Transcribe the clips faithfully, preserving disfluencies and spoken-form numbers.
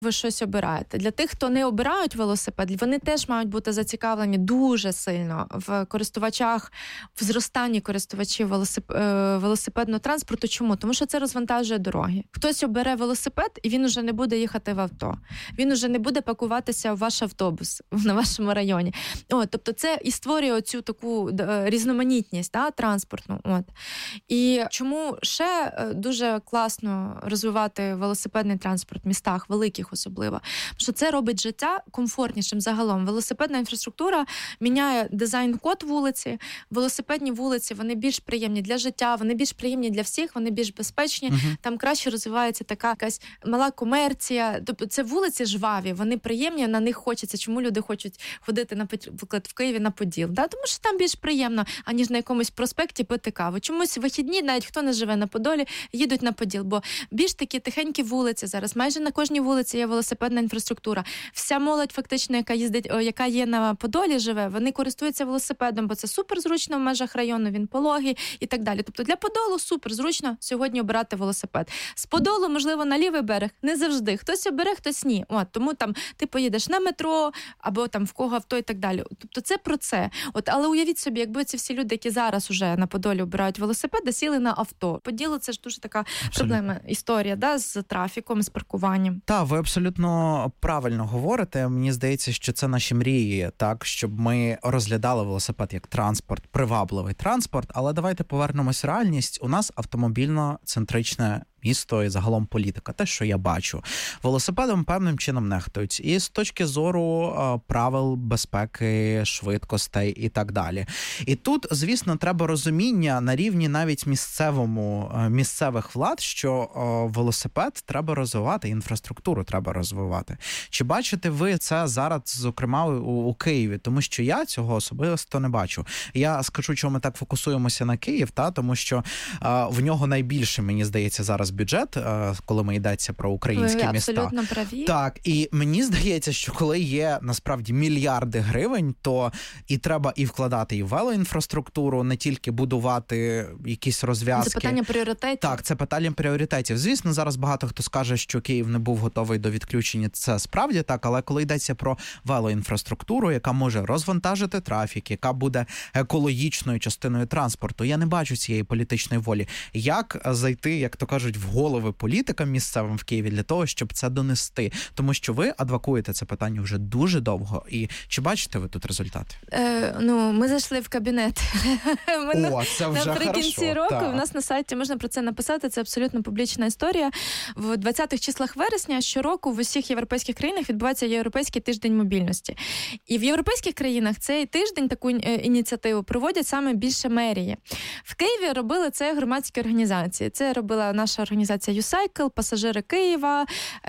ви щось обираєте. Для тих, хто не обирають велосипед, вони теж мають бути зацікавлені дуже сильно в користувачах, в зростанні користувачів велосип... велосипедного транспорту. Чому? Тому що це розвантажує дороги. Хтось обере велосипед, і він уже не буде їхати в авто. Він уже не буде пакуватися в ваш автобус на вашому районі. От, тобто це і створює оцю таку різноманітність, да, транспортну. От. І чому ще дуже класно розвивати велосипедний транспорт в містах, великих особливо, тому що це робить життя комфортнішим загалом. Велосипедна інфраструктура міняє дизайн-код вулиці, велосипедні вулиці, вони більш приємні для життя, вони більш приємні для всіх, вони більш безпечні, uh-huh. там краще розвивається така якась мала комерція, тобто це вулиці жваві, вони приємні, на них хочеться. Чому люди хочуть ходити, наприклад, в Києві на Поділ? Да? Тому що там більш приємно, аніж на якомусь проспекті пити каву. Чомусь вихідні, навіть хто не живе на Подолі, їдуть на Поділ, бо більш такі тихенькі вулиці зараз, майже на кожній вулиці є велосипедна інфраструктура. Вся молодь фактично, яка їздить, яка є на Подолі, живе, вони користуються велосипедом, бо це супер зручно в межах району, він пологий і так далі. Тобто для Подолу супер зручно сьогодні обирати велосипед. З Подолу, можливо, на лівий берег не завжди. Хтось обере, хтось ні. От, тому там ти поїдеш на метро або там в кого авто і так далі. Тобто це про це. От, але уявіть собі, якби ці всі люди, які зараз уже на Подолі обирають велосипеди, сіли на авто. Поділу це ж дуже така абсолютно. Проблема, історія, да, з трафіком, з паркуванням. Так, ви абсолютно правильно говорите. Мені здається, що це наші мрії, так, щоб ми розглядали велосипед як транспорт, привабливий транспорт, але давайте повернемось в реальність. У нас автомобільно-центричне місто і загалом політика. Те, що я бачу. Велосипедом певним чином нехтують. І з точки зору а, правил безпеки, швидкостей і так далі. І тут, звісно, треба розуміння на рівні навіть місцевому, місцевих влад, що а, велосипед треба розвивати, інфраструктуру треба розвивати. Чи бачите ви це зараз, зокрема, у, у Києві? Тому що я цього особисто не бачу. Я скажу, чому ми так фокусуємося на Київ, та, тому що а, в нього найбільше, мені здається, зараз бюджет, коли ми йдеться про українські ви міста. Абсолютно праві. Так, і мені здається, що коли є насправді мільярди гривень, то і треба і вкладати і в велоінфраструктуру, не тільки будувати якісь розв'язки. Це питання пріоритетів. Так, це питання пріоритетів. Звісно, зараз багато хто скаже, що Київ не був готовий до відключення. Це справді так, але коли йдеться про велоінфраструктуру, яка може розвантажити трафік, яка буде екологічною частиною транспорту, я не бачу цієї політичної волі. Як зайти, як то кажуть, в голови політикам місцевим в Києві для того, щоб це донести? Тому що ви адвокуєте це питання вже дуже довго. І чи бачите ви тут результати? Е, ну, ми зайшли в кабінет. Ми О, це вже наприкінці хорошо. року. Так. У нас на сайті можна про це написати. Це абсолютно публічна історія. В двадцятих числах вересня щороку в усіх європейських країнах відбувається Європейський тиждень мобільності. І в європейських країнах цей тиждень, таку ініціативу, проводять саме більше мерії. В Києві робили це громадські організації. Це робила наша організація YouCycle, Пасажири Києва,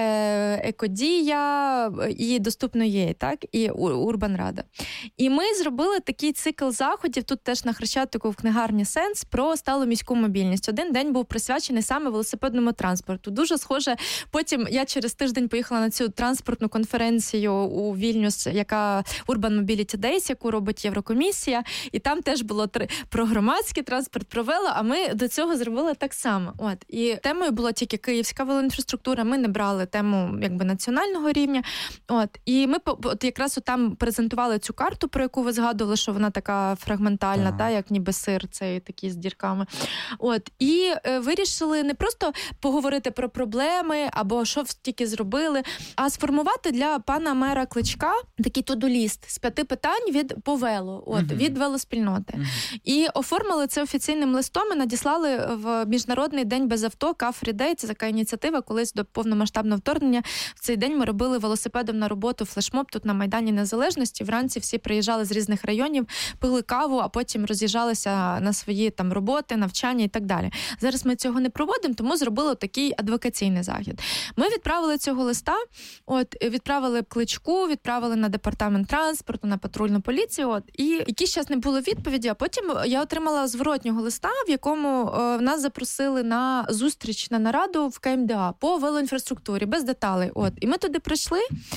Екодія і Доступно ЄЙ, так, і Урбанрада. І ми зробили такий цикл заходів, тут теж на Хрещатику в книгарні «Сенс» про сталу міську мобільність. Один день був присвячений саме велосипедному транспорту. Дуже схоже, потім я через тиждень поїхала на цю транспортну конференцію у Вільнюс, яка Urban Mobility Days, яку робить Єврокомісія, і там теж було три про громадський транспорт, про вело, а ми до цього зробили так само. От. І темою була тільки київська велоінфраструктура, ми не брали тему якби національного рівня. От. І ми от якраз там презентували цю карту, про яку ви згадували, що вона така фрагментальна, та, як ніби сир цей такий з дірками. От. І е, вирішили не просто поговорити про проблеми або що тільки зробили, а сформувати для пана мера Кличка такий туду-ліст з п'яти питань від по вело, от, uh-huh. від велоспільноти. Uh-huh. І оформили це офіційним листом і надіслали в Міжнародний день без авто, Car Free Day. Це така ініціатива, колись до повномасштабного вторгнення. В цей день ми робили велосипедом на роботу флешмоб тут на Майдані Незалежності. Вранці всі приїжджали з різних районів, пили каву, а потім роз'їжджалися на свої там роботи, навчання і так далі. Зараз ми цього не проводимо, тому зробили такий адвокаційний захід. Ми відправили цього листа, от, відправили Кличку, відправили на департамент транспорту, на патрульну поліцію, от, і якийсь час не було відповіді, а потім я отримала зворотнього листа, в якому е, нас запросили на зустріч, на нараду в КМДА по велоінфраструктурі, без деталей. От. І ми туди прийшли,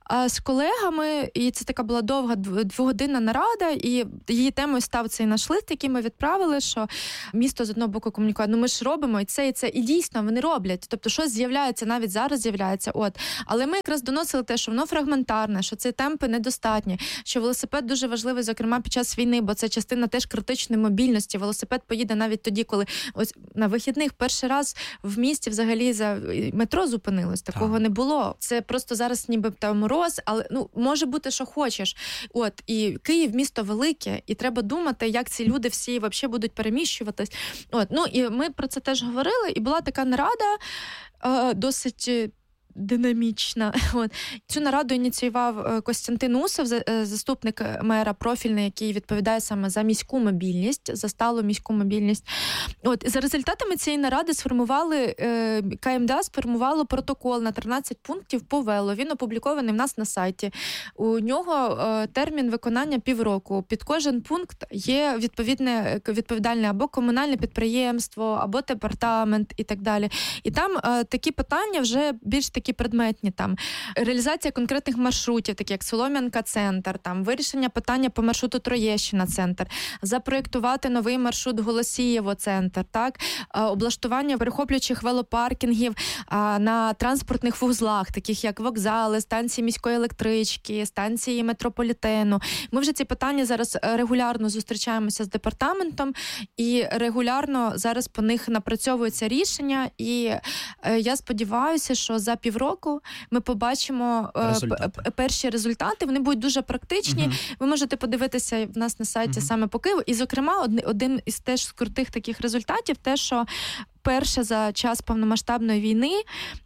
а з колегами, і це така була довга двогодинна нарада, і її темою став цей наш лист, який ми відправили, що місто з одного боку комунікує, ну ми ж робимо і це, і це, і дійсно вони роблять, тобто щось з'являється, навіть зараз з'являється, от. Але ми якраз доносили те, що воно фрагментарне, що ці темпи недостатні, що велосипед дуже важливий, зокрема, під час війни, бо це частина теж критичної мобільності. Велосипед поїде навіть тоді, коли ось на вихідних перший раз в місті взагалі за метро зупинилось. Такого так. не було. Це просто зараз ніби там мороз, але ну може бути, що хочеш. От, і Київ місто велике, і треба думати, як ці люди всі взагалі будуть переміщуватись. От, ну і ми про це теж говорили, і була така нарада е, досить динамічна. От. Цю нараду ініціював Костянтин Усов, заступник мера профільний, який відповідає саме за міську мобільність, за сталу міську мобільність. От. За результатами цієї наради сформували, КМДА сформувало протокол на тринадцять пунктів по вело. Він опублікований в нас на сайті. У нього термін виконання півроку. Під кожен пункт є відповідне, відповідальне або комунальне підприємство, або департамент і так далі. І там такі питання вже більш такі такі предметні, там, реалізація конкретних маршрутів, такі як Солом'янка-центр, там, вирішення питання по маршруту Троєщина-центр, запроєктувати новий маршрут Голосієво-центр, так, облаштування перехоплюючих велопаркінгів а, на транспортних вузлах, таких як вокзали, станції міської електрички, станції метрополітену. Ми вже ці питання зараз регулярно зустрічаємося з департаментом і регулярно зараз по них напрацьовуються рішення, і е, я сподіваюся, що за пів року ми побачимо результати. перші результати. Вони будуть дуже практичні. Угу. Ви можете подивитися в нас на сайті угу. саме по Києву. І, зокрема, один, один із теж крутих таких результатів, те, що перше за час повномасштабної війни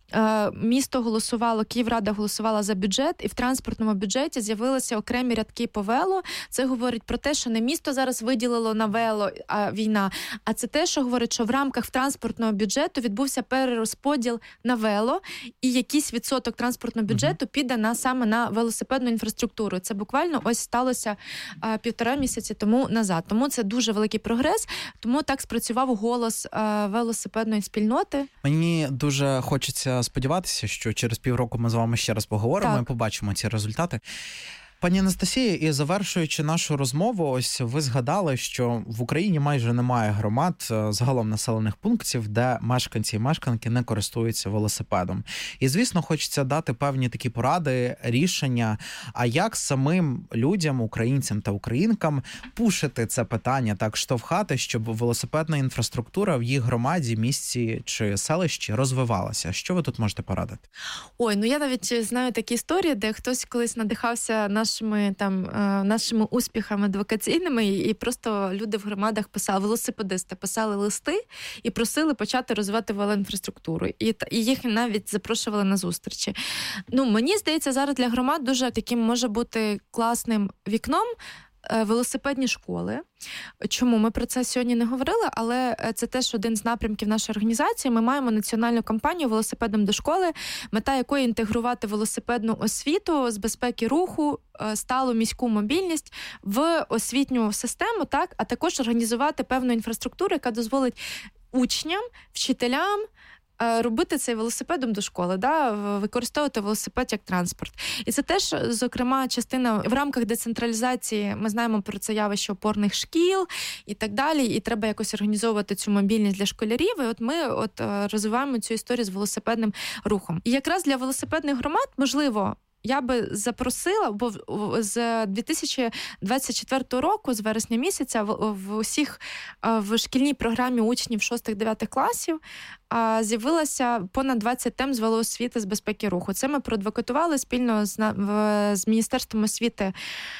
місто голосувало, Київрада голосувала за бюджет, і в транспортному бюджеті з'явилися окремі рядки по вело. Це говорить про те, що не місто зараз виділило на вело а війна, а це те, що говорить, що в рамках транспортного бюджету відбувся перерозподіл на вело, і якийсь відсоток транспортного бюджету uh-huh. піде на саме на велосипедну інфраструктуру. Це буквально ось сталося а, півтора місяці тому назад. Тому це дуже великий прогрес, тому так спрацював голос а, велосипедної спільноти. Мені дуже хочеться сподіватися, що через півроку ми з вами ще раз поговоримо так. і побачимо ці результати. Пані Анастасія, і завершуючи нашу розмову, ось ви згадали, що в Україні майже немає громад, загалом населених пунктів, де мешканці і мешканки не користуються велосипедом. І, звісно, хочеться дати певні такі поради, рішення, а як самим людям, українцям та українкам пушити це питання, так штовхати, щоб велосипедна інфраструктура в їх громаді, місті чи селищі розвивалася. Що ви тут можете порадити? Ой, ну я навіть знаю такі історії, де хтось колись надихався на Нашими там нашими успіхами адвокаційними, і просто люди в громадах писали, велосипедисти писали листи і просили почати розвивати велоінфраструктуру. І, і їх навіть запрошували на зустрічі. Ну, мені здається, зараз для громад дуже таким може бути класним вікном велосипедні школи. Чому? Ми про це сьогодні не говорили, але це теж один з напрямків нашої організації. Ми маємо національну кампанію «Велосипедом до школи», мета якої інтегрувати велосипедну освіту з безпеки руху, сталу міську мобільність в освітню систему, так, а також організувати певну інфраструктуру, яка дозволить учням, вчителям робити цей велосипедом до школи, да, використовувати велосипед як транспорт. І це теж, зокрема, частина в рамках децентралізації, ми знаємо про це явище опорних шкіл і так далі, і треба якось організовувати цю мобільність для школярів, і от ми от розвиваємо цю історію з велосипедним рухом. І якраз для велосипедних громад, можливо, я би запросила, бо з дві тисячі двадцять четвертого року, з вересня місяця, в, в усіх в шкільній програмі учнів шостих-дев'ятих класів з'явилося понад двадцять тем з велоосвіти з безпеки руху. Це ми проадвокатували спільно з, в, з Міністерством освіти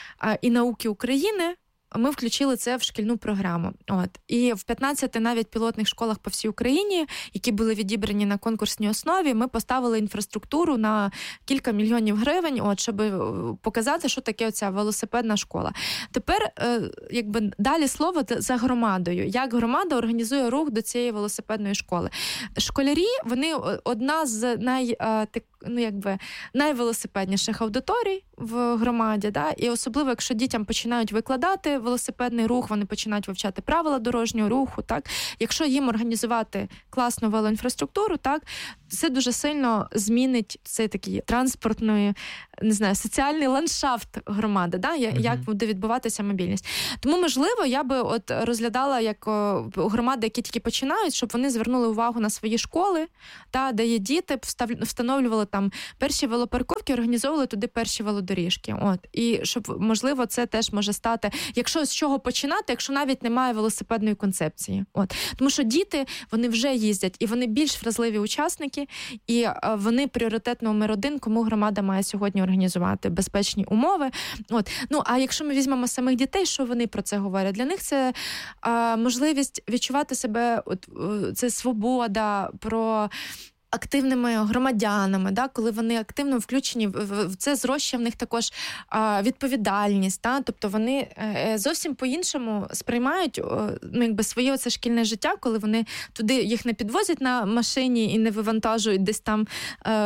і науки України. Ми включили це в шкільну програму. От. І в п'ятнадцяти навіть пілотних школах по всій Україні, які були відібрані на конкурсній основі, ми поставили інфраструктуру на кілька мільйонів гривень, от, щоб показати, що таке оця велосипедна школа. Тепер, якби, далі слово за громадою. Як громада організує рух до цієї велосипедної школи? Школярі, вони одна з най, ну, якби, найвелосипедніших аудиторій в громаді, да? І особливо, якщо дітям починають викладати велосипедний рух, вони починають вивчати правила дорожнього руху, так? Якщо їм організувати класну велоінфраструктуру, так, це дуже сильно змінить цей такий транспортний, не знаю, соціальний ландшафт громади, да? Як mm-hmm. буде відбуватися мобільність. Тому, можливо, я би от розглядала як громади, які тільки починають, щоб вони звернули увагу на свої школи, та, де є діти, встановлювали там перші велопарковки, організовували туди перші велодоріжки. От. І щоб, можливо, це теж може стати, якщо з чого починати, якщо навіть немає велосипедної концепції. От. Тому що діти, вони вже їздять, і вони більш вразливі учасники, і вони пріоритет номер один, кому громада має сьогодні організувати безпечні умови. От. Ну, а якщо ми візьмемо самих дітей, що вони про це говорять? Для них це а, можливість відчувати себе, от, це свобода, про активними громадянами, да, коли вони активно включені в це, зрощує в них також а, відповідальність, да, тобто вони е, зовсім по-іншому сприймають ну, якби своє оце шкільне життя, коли вони туди їх не підвозять на машині і не вивантажують десь там е,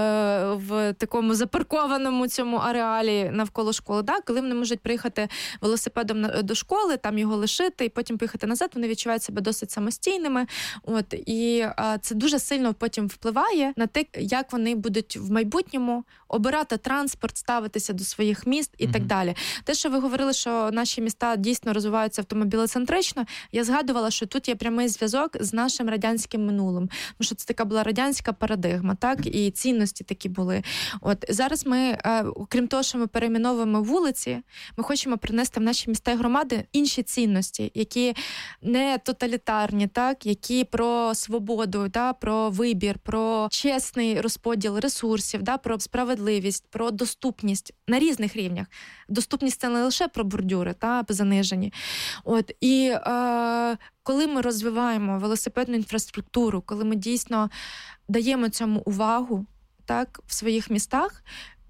в такому запаркованому цьому ареалі навколо школи, да, коли вони можуть приїхати велосипедом до школи, там його лишити і потім поїхати назад, вони відчувають себе досить самостійними. От, і а, це дуже сильно потім впливає на те, як вони будуть в майбутньому обирати транспорт, ставитися до своїх міст і mm-hmm. так далі. Те, що ви говорили, що наші міста дійсно розвиваються автомобілецентрично, я згадувала, що тут є прямий зв'язок з нашим радянським минулим. Тому що це така була радянська парадигма, так? І цінності такі були. От зараз ми, окрім того, що ми перейменовуємо вулиці, ми хочемо принести в наші міста і громади інші цінності, які не тоталітарні, так? Які про свободу, да? Про вибір, про чесний розподіл ресурсів, да, про справедливість, про доступність на різних рівнях. Доступність – це не лише про бордюри, та, занижені. От, і е, коли ми розвиваємо велосипедну інфраструктуру, коли ми дійсно даємо цьому увагу, так, в своїх містах,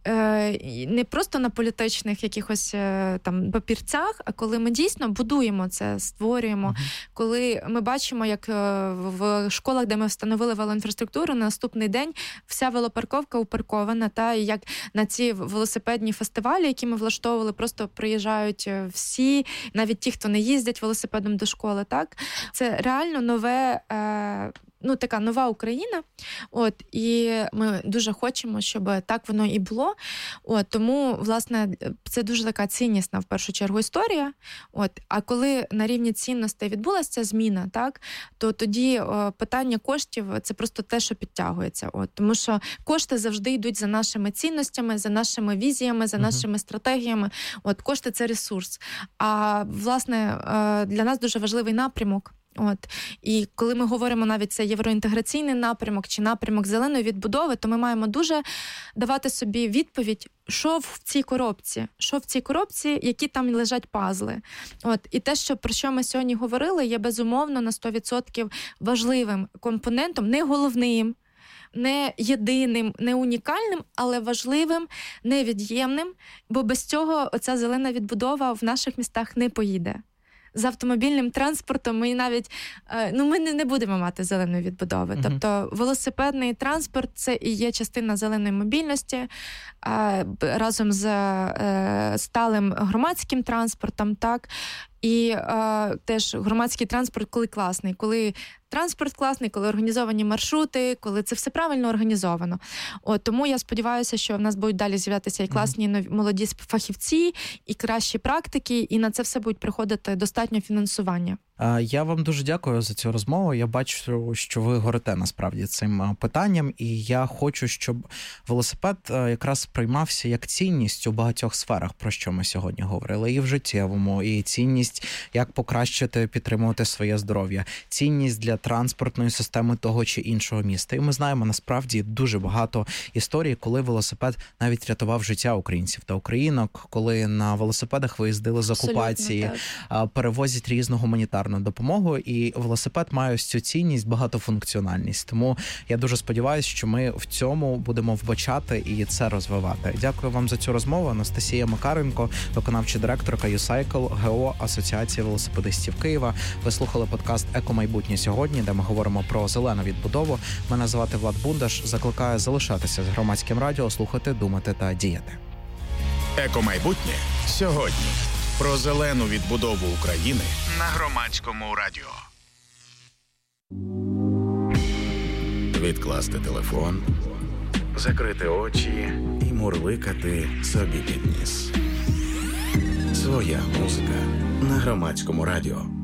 не просто на політичних якихось там папірцях, а коли ми дійсно будуємо це, створюємо, uh-huh. коли ми бачимо, як в школах, де ми встановили велоінфраструктуру, на наступний день вся велопарковка упаркована, та і як на ці велосипедні фестивалі, які ми влаштовували, просто приїжджають всі, навіть ті, хто не їздять велосипедом до школи, так? Це реально нове, ну, така нова Україна, от, і ми дуже хочемо, щоб так воно і було. От, тому, власне, це дуже така ціннісна, в першу чергу, історія. От, а коли на рівні цінностей відбулася ця зміна, так, то тоді о, питання коштів – це просто те, що підтягується. От, тому що кошти завжди йдуть за нашими цінностями, за нашими візіями, за uh-huh. нашими стратегіями. От, кошти – це ресурс. А, власне, для нас дуже важливий напрямок. От. І коли ми говоримо навіть це євроінтеграційний напрямок чи напрямок зеленої відбудови, то ми маємо дуже давати собі відповідь, що в цій коробці, що в цій коробці, які там лежать пазли. От. І те, що, про що ми сьогодні говорили, є безумовно на сто відсотків важливим компонентом, не головним, не єдиним, не унікальним, але важливим, невід'ємним, бо без цього оця зелена відбудова в наших містах не поїде. З автомобільним транспортом ми навіть, ну, ми не будемо мати зеленої відбудови. Uh-huh. Тобто велосипедний транспорт – це і є частина зеленої мобільності, разом з сталим громадським транспортом, так, і е, теж громадський транспорт, коли класний, коли транспорт класний, коли організовані маршрути, коли це все правильно організовано. От, тому я сподіваюся, що в нас будуть далі з'являтися і класні нові, молоді фахівці, і кращі практики, і на це все будуть приходити достатньо фінансування. Я вам дуже дякую за цю розмову. Я бачу, що ви горите насправді цим питанням, і я хочу, щоб велосипед якраз сприймався як цінність у багатьох сферах, про що ми сьогодні говорили, і в життєвому, і цінність, як покращити, підтримувати своє здоров'я, цінність для транспортної системи того чи іншого міста. І ми знаємо насправді дуже багато історій, коли велосипед навіть рятував життя українців та українок, коли на велосипедах виїздили з окупації, перевозять різну гуманітарну екстрену допомогу, і велосипед має ось цю цінність, багатофункціональність. Тому я дуже сподіваюся, що ми в цьому будемо вбачати і це розвивати. Дякую вам за цю розмову. Анастасія Макаренко, виконавча директорка YouCycle, ГО Асоціації велосипедистів Києва. Ви слухали подкаст «Екомайбутнє сьогодні», де ми говоримо про зелену відбудову. Мене звати Влад Бундаш. Закликаю залишатися з Громадським радіо, слухати, думати та діяти. «Екомайбутнє сьогодні». Про зелену відбудову України на Громадському радіо. Відкласти телефон, закрити очі і мурликати собі під ніс. Своя музика на Громадському радіо.